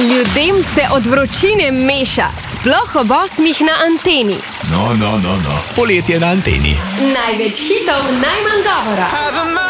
Ljudem se od vročine meša, sploh ob 8 na anteni. No. Poletje na anteni. Največ hitov, najmanj govora.